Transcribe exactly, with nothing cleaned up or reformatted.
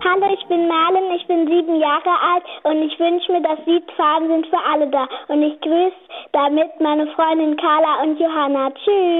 Hallo, ich bin Merlin, ich bin sieben Jahre alt und ich wünsche mir das Lied Farben sind für alle da. Und ich grüße damit meine Freundin Carla und Johanna. Tschüss.